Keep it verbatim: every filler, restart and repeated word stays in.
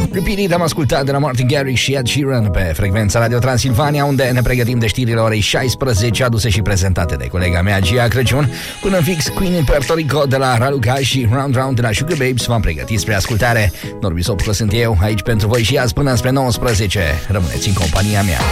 Repeat am ascultat de la Martin Garrix și Ed Sheeran pe frecvența Radio Transilvania, unde ne pregătim de știrile orei șaisprezece, aduse și prezentate de colega mea Gia Crăciun. Până în fix, Queen in Puerto Rico de la Raluca și Round Round de la Sugar Babes v-am pregătit spre ascultare. Norbi Sopru sunt eu, aici pentru voi și azi până spre nouăsprezece. Rămâneți în compania mea.